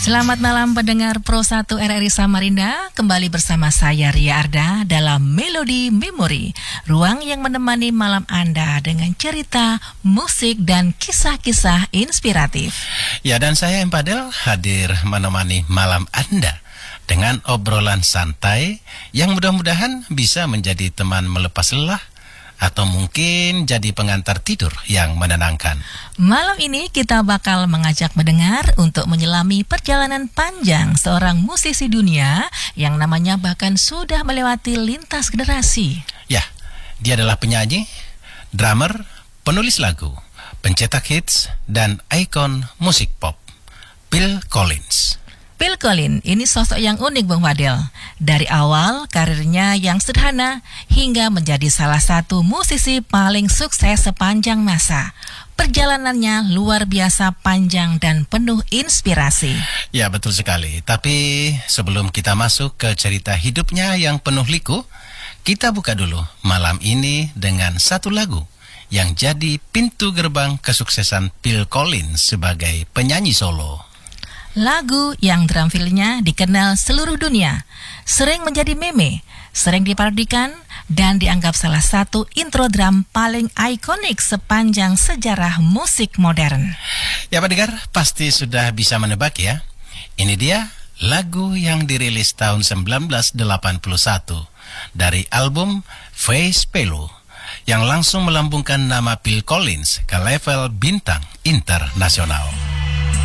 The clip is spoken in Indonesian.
Selamat malam pendengar Pro 1 RRI Samarinda. Kembali bersama saya Ria Arda dalam Melodi Memori, ruang yang menemani malam Anda dengan cerita, musik, dan kisah-kisah inspiratif. Ya, dan saya Empadel hadir menemani malam Anda dengan obrolan santai yang mudah-mudahan bisa menjadi teman melepas lelah atau mungkin jadi pengantar tidur yang menenangkan. Malam ini kita bakal mengajak mendengar untuk menyelami perjalanan panjang seorang musisi dunia yang namanya bahkan sudah melewati lintas generasi. Ya, dia adalah penyanyi, drummer, penulis lagu, pencetak hits, dan ikon musik pop, Phil Collins. Phil Collins ini sosok yang unik, Bang Fadel. Dari awal karirnya yang sederhana hingga menjadi salah satu musisi paling sukses sepanjang masa. Perjalanannya luar biasa panjang dan penuh inspirasi. Ya, betul sekali. Tapi sebelum kita masuk ke cerita hidupnya yang penuh liku, kita buka dulu malam ini dengan satu lagu yang jadi pintu gerbang kesuksesan Phil Collins sebagai penyanyi solo. Lagu yang drum feel-nya dikenal seluruh dunia, sering menjadi meme, sering diparodikan, dan dianggap salah satu intro drum paling ikonik sepanjang sejarah musik modern. Ya, pendengar pasti sudah bisa menebak ya. Ini dia lagu yang dirilis tahun 1981 dari album Face Value yang langsung melambungkan nama Phil Collins ke level bintang internasional.